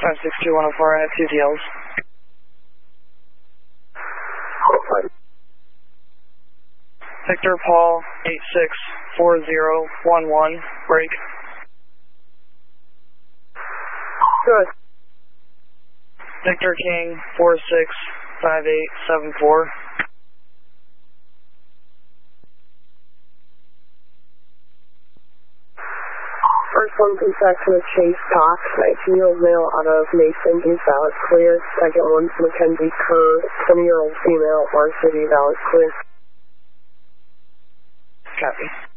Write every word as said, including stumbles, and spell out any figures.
five six two one oh four, I have two T Ls. Victor Paul, eight six four zero one one, break. Good. Victor King, four six five eight seven four. First one, contact with Chase Cox, nineteen-year-old male out of Mason, he's valid clear. Second one, Mackenzie Kerr, twenty-year-old female, Orange City, valid clear. Copy.